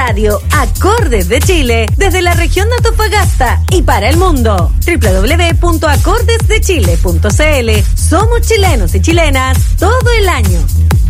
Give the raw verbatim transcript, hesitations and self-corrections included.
radio Acordes de Chile desde la región de Antofagasta y para el mundo. doble u doble u doble u punto acordes de chile punto c l. Somos chilenos y chilenas todo el año.